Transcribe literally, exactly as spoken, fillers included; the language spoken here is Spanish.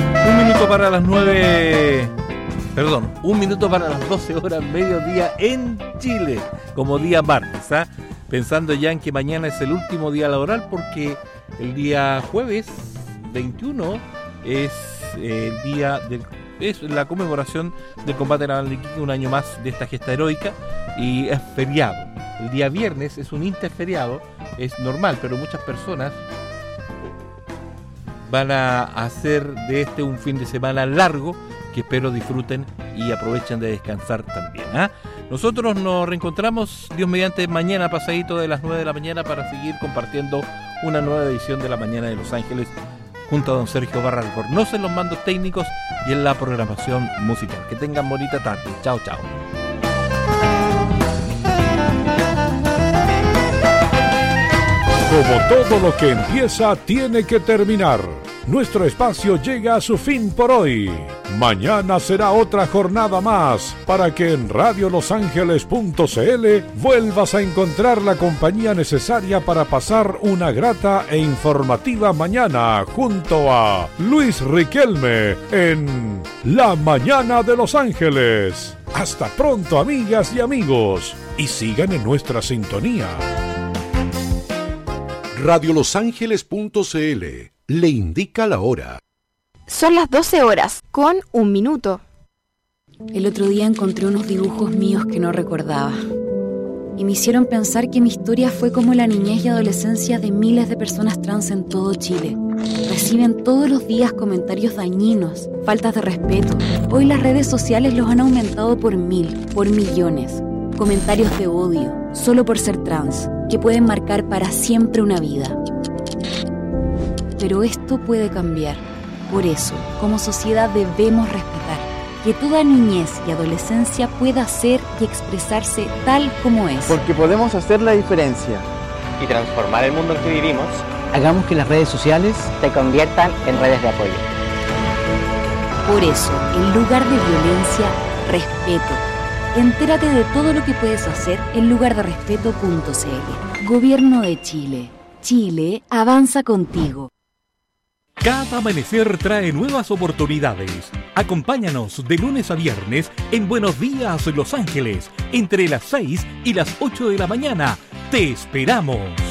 Un minuto para las nueve... Perdón, un minuto para las doce horas, mediodía en Chile, como día martes, ¿ah? Pensando ya en que mañana es el último día laboral, porque el día jueves veintiuno es eh, el día del... es la conmemoración del combate naval de Iquique, un año más de esta gesta heroica, y es feriado. El día viernes es un interferiado, es normal, pero muchas personas van a hacer de este un fin de semana largo, que espero disfruten y aprovechen de descansar también, ¿ah? Nosotros nos reencontramos, Dios mediante, mañana pasadito de las nueve de la mañana para seguir compartiendo una nueva edición de La Mañana de Los Ángeles junto a don Sergio Barra Albornoz en los mandos técnicos y en la programación musical. Que tengan bonita tarde. Chao, chao. Como todo lo que empieza, tiene que terminar. Nuestro espacio llega a su fin por hoy. Mañana será otra jornada más para que en radio los ángeles punto c l vuelvas a encontrar la compañía necesaria para pasar una grata e informativa mañana junto a Luis Riquelme en La Mañana de Los Ángeles. Hasta pronto, amigas y amigos, y sigan en nuestra sintonía. radio los ángeles punto c l le indica la hora. Son las doce horas, con un minuto. El otro día encontré unos dibujos míos que no recordaba. Y me hicieron pensar que mi historia fue como la niñez y adolescencia de miles de personas trans en todo Chile. Reciben todos los días comentarios dañinos, faltas de respeto. Hoy las redes sociales los han aumentado por mil, por millones. Comentarios de odio, solo por ser trans, que pueden marcar para siempre una vida. Pero esto puede cambiar. Por eso, como sociedad debemos respetar que toda niñez y adolescencia pueda ser y expresarse tal como es. Porque podemos hacer la diferencia y transformar el mundo en que vivimos. Hagamos que las redes sociales se conviertan en redes de apoyo. Por eso, en lugar de violencia, respeto. Entérate de todo lo que puedes hacer en lugar de respeto punto c l. Gobierno de Chile. Chile avanza contigo. Cada amanecer trae nuevas oportunidades. Acompáñanos de lunes a viernes en Buenos Días Los Ángeles, entre las seis y las ocho de la mañana. ¡Te esperamos!